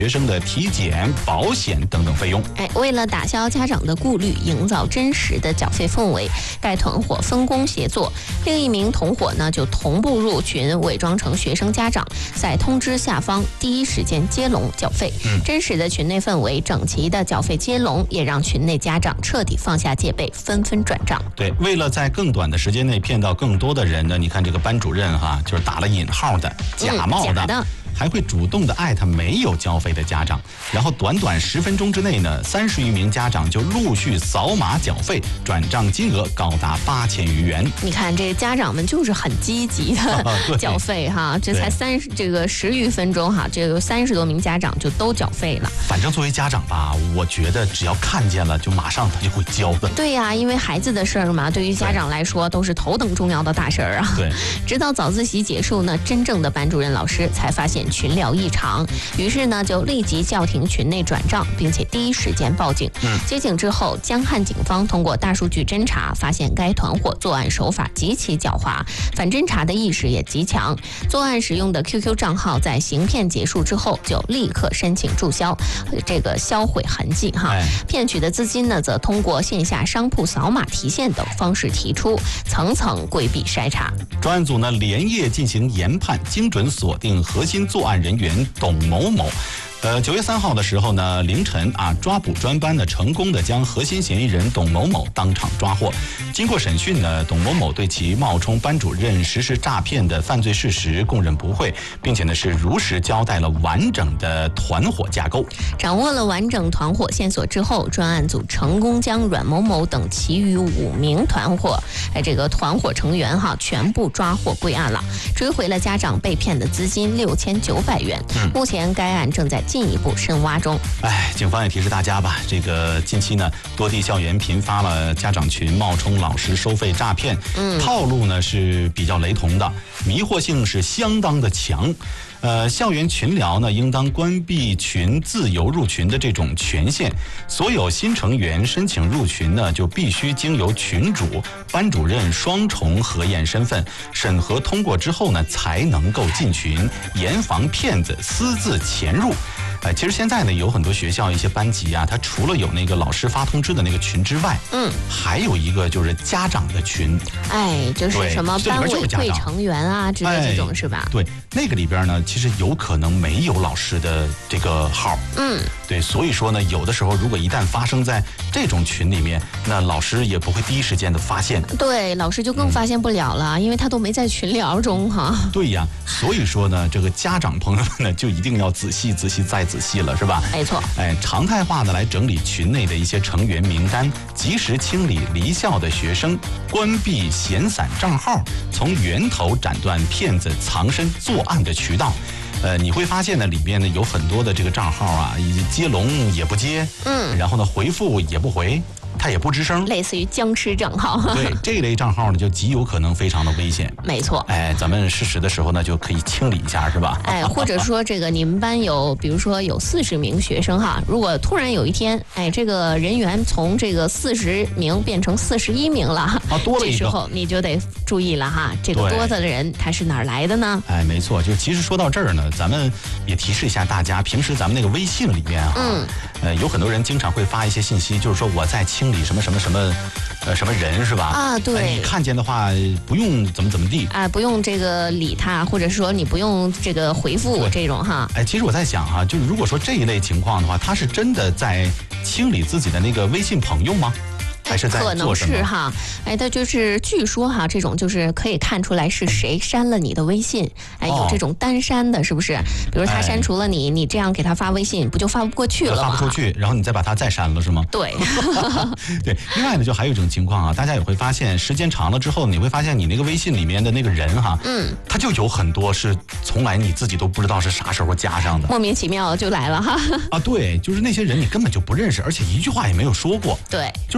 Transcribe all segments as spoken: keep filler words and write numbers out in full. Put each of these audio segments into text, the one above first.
学生的体检、保险等等费用。 哎，为了打消家长的顾虑，营造真实的缴费氛围，该团伙分工协作，另一名同伙呢就同步入群，伪装成学生家长，在通知下方第一时间接龙缴费。嗯，真实的群内氛围，整齐的缴费接龙，也让群内家长彻底放下戒备，纷纷转账。 对，为了在更短的时间内骗到更多的人呢，你看这个班主任哈，就是打了引号的、假冒的。 嗯，假的还会主动的艾特没有交费的家长，然后短短十分钟之内呢，三十余名家长就陆续扫码缴费，转账金额高达八千余元。 你看，这家长们就是很积极的缴费哈，这才三十这个十余分钟哈，这个三十多名家长就都缴费了。 反正作为家长吧，我觉得只要看见了，就马上他就会交的。 对呀、啊，因为孩子的事儿嘛，对于家长来说都是头等重要的大事儿啊。 对， 直到早自习结束呢，真正的班主任老师才发现群聊异常，于是呢就立即叫停群内转账，并且第一时间报警。嗯，接警之后，江汉警方通过大数据侦查，发现该团伙作案手法极其狡猾，反侦查的意识也极强。作案使用的 Q Q 账号在行骗结束之后，就立刻申请注销，这个销毁痕迹哈。 哎、 骗取的资金呢，则通过线下商铺扫码提现等方式提出，层层规避筛查。 专案组呢连夜进行研判，精准锁定核心作案人员董某某。呃，九月三号的时候呢，凌晨啊，抓捕专班呢成功的将核心嫌疑人董某某当场抓获。经过审讯呢，董某某对其冒充班主任实施诈骗的犯罪事实供认不讳，并且呢是如实交代了完整的团伙架构。 掌握了完整团伙线索之后，专案组成功将阮某某等其余五名团伙，哎，这个团伙成员哈全部抓获归案了，追回了家长被骗的资金六千九百元。嗯，目前该案正在进一步深挖中。 哎，警方也提示大家吧，这个近期呢，多地校园频发了家长群冒充老师收费诈骗，嗯，套路呢是比较雷同的，迷惑性是相当的强。呃，校园群聊呢，应当关闭群自由入群的这种权限。所有新成员申请入群呢，就必须经由群主、班主任双重核验身份，审核通过之后呢，才能够进群，严防骗子私自潜入。呃，其实现在呢，有很多学校一些班级啊，它除了有那个老师发通知的那个群之外，嗯，还有一个就是家长的群， 哎，就是什么班委会成员啊之类这种、哎、是吧？ 对，那个里边呢，其实有可能没有老师的这个号，嗯，对，所以说呢，有的时候如果一旦发生在这种群里面，那老师也不会第一时间的发现， 对，老师就更发现不了了，嗯、因为他都没在群聊中哈。 对呀，所以说呢，这个家长朋友们呢，就一定要仔细、仔细再仔细了，是吧？ 没错。 哎，常态化的来整理群内的一些成员名单，及时清理离校的学生，关闭闲散账号，从源头斩断骗子藏身作案的渠道。呃，你会发现呢，里面呢有很多的这个账号啊，接龙也不接，嗯，然后呢回复也不回，他也不吱声， 类似于僵尸账号。 对，这类账号呢，就极有可能非常的危险。 没错。 哎，咱们适时的时候呢，就可以清理一下，是吧？ 哎，或者说这个你们班有，比如说有四十名学生哈，如果突然有一天，哎，这个人员从这个四十名变成四十一名了， 啊，多了一个， 这时候你就得注意了哈，这个多的人他是哪儿来的呢？ 哎，没错，就其实说到这儿呢，咱们也提示一下大家，平时咱们那个微信里面啊，嗯，呃，有很多人经常会发一些信息，就是说我在清理什么什么什么，呃，什么人是吧？ 啊，对， 呃、你看见的话不用怎么怎么地， 啊，不用这个理他，或者说你不用这个回复这种哈。 哎，其实我在想哈，就是如果说这一类情况的话，他是真的在清理自己的那个微信朋友吗？还是在可能是哈，哎，他就是据说哈，这种就是可以看出来是谁删了你的微信，哎，有这种单删的，是不是？比如他删除了你，哎、你这样给他发微信，不就发不过去了吗？ 发不出去，然后你再把他再删了，是吗？ 对， 对。另外呢，就还有一种情况啊，大家也会发现，时间长了之后，你会发现你那个微信里面的那个人哈，嗯，他就有很多是从来你自己都不知道是啥时候加上的， 莫名其妙就来了哈。 啊，对，就是那些人你根本就不认识，而且一句话也没有说过。 对， 就是我觉得。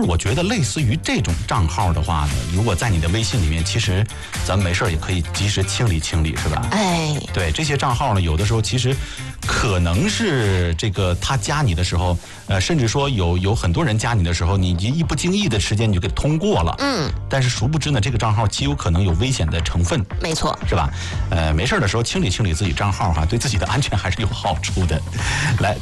的类似于这种账号的话呢，如果在你的微信里面，其实咱们没事也可以及时清理清理，是吧？ 哎， 对，这些账号呢，有的时候其实可能是这个他加你的时候，呃，甚至说有有很多人加你的时候，你一不经意的时间你就给通过了。 嗯。 但是殊不知呢，这个账号极有可能有危险的成分。 没错， 是吧？呃，没事的时候清理清理自己账号哈，对自己的安全还是有好处的。来。